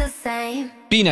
the same.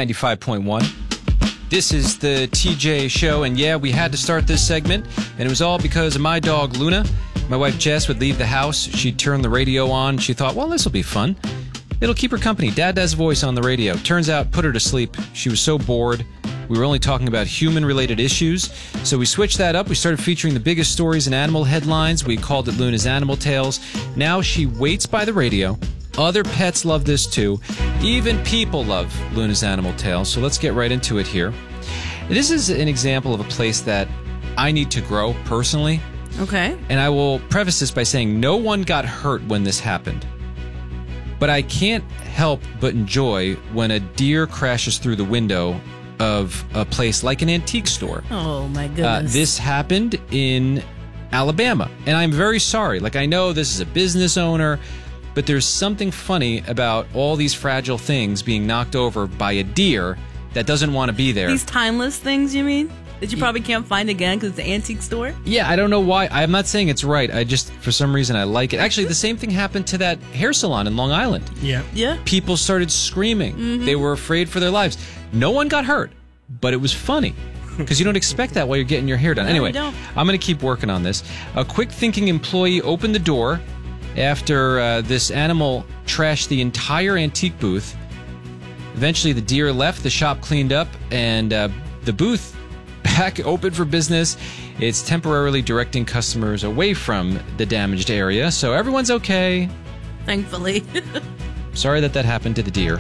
B95.1. This is the TJ Show, and yeah, we had to start this segment, and it was all because of my dog, Luna. My wife, Jess, would leave the house. She'd turn the radio on. She thought, well, this will be fun. It'll keep her company. Dad does voice on the radio. Turns out, put her to sleep. She was so bored. We were only talking about human-related issues, so we switched that up. We started featuring the biggest stories in animal headlines. We called it Luna's Animal Tales. Now she waits by the radio. Other pets love this too. Even people love Luna's Animal Tales, so let's get right into it here. This is an example of a place that I need to grow personally. Okay. And I will preface this by saying no one got hurt when this happened. But I can't help but enjoy when a deer crashes through the window of a place like an antique store. Oh, my goodness. This happened in Alabama, and I'm very sorry. Like, I know this is a business owner, but there's something funny about all these fragile things being knocked over by a deer that doesn't want to be there. These timeless things, you mean? That you probably can't find again because it's an antique store? Yeah, I don't know why. I'm not saying it's right. I just, for some reason, I like it. Actually, the same thing happened to that hair salon in Long Island. Yeah. People started screaming. Mm-hmm. They were afraid for their lives. No one got hurt, but it was funny because you don't expect that while you're getting your hair done. No, anyway, you don't. I'm going to keep working on this. A quick-thinking employee opened the door after this animal trashed the entire antique booth. Eventually, the deer left, the shop cleaned up, and the booth back open for business. It's temporarily directing customers away from the damaged area, so everyone's okay. Thankfully. Sorry that happened to the deer.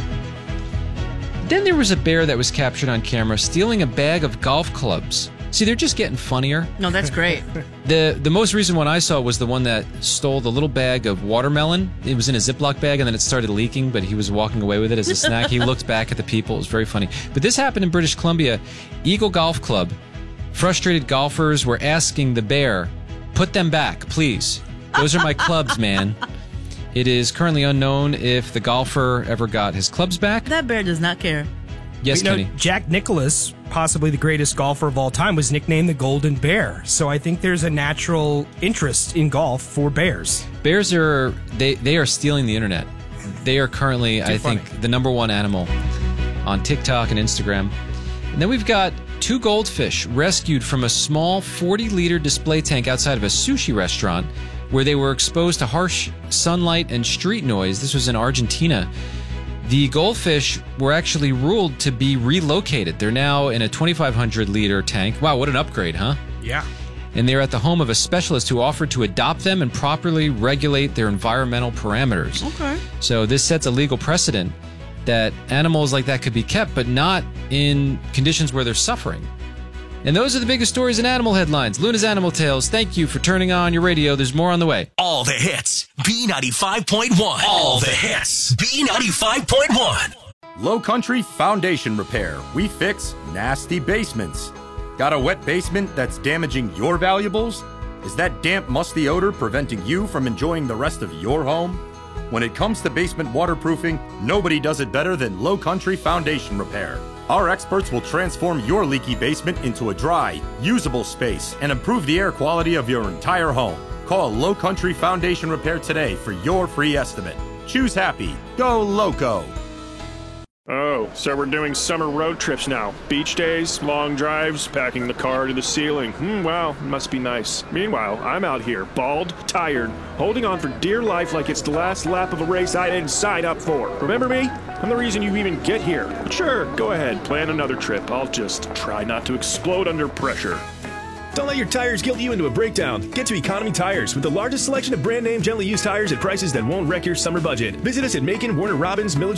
Then there was a bear that was captured on camera stealing a bag of golf clubs. See, they're just getting funnier. No, that's great. The most recent one I saw was the one that stole the little bag of watermelon. It was in a Ziploc bag, and then it started leaking, but he was walking away with it as a snack. He looked back at the people. It was very funny. But this happened in British Columbia. Eagle Golf Club. Frustrated golfers were asking the bear, put them back, please. Those are my clubs, man. It is currently unknown if the golfer ever got his clubs back. That bear does not care. Yes, Kenny. Jack Nicklaus, possibly the greatest golfer of all time, was nicknamed the Golden Bear. So I think there's a natural interest in golf for bears. Bears are they are stealing the internet. They are currently, I think, the number one animal on TikTok and Instagram. And then we've got 2 goldfish rescued from a small 40-liter display tank outside of a sushi restaurant where they were exposed to harsh sunlight and street noise. This was in Argentina. The goldfish were actually ruled to be relocated. They're now in a 2,500-liter tank. Wow, what an upgrade, huh? Yeah. And they're at the home of a specialist who offered to adopt them and properly regulate their environmental parameters. Okay. So this sets a legal precedent that animals like that could be kept, but not in conditions where they're suffering. And those are the biggest stories in animal headlines. Luna's Animal Tales, thank you for turning on your radio. There's more on the way. All the hits. B95.1. All the hits. B95.1. Low Country Foundation Repair. We fix nasty basements. Got a wet basement that's damaging your valuables? Is that damp, musty odor preventing you from enjoying the rest of your home? When it comes to basement waterproofing, nobody does it better than Low Country Foundation Repair. Our experts will transform your leaky basement into a dry, usable space and improve the air quality of your entire home. Call Low Country Foundation Repair today for your free estimate. Choose happy. Go Loco. Oh, so we're doing summer road trips now. Beach days, long drives, packing the car to the ceiling. Wow, must be nice. Meanwhile, I'm out here, bald, tired, holding on for dear life like it's the last lap of a race I didn't sign up for. Remember me? I'm the reason you even get here. But sure, go ahead, plan another trip. I'll just try not to explode under pressure. Don't let your tires guilt you into a breakdown. Get to Economy Tires with the largest selection of brand name gently used tires at prices that won't wreck your summer budget. Visit us at Macon, Warner Robins, Miller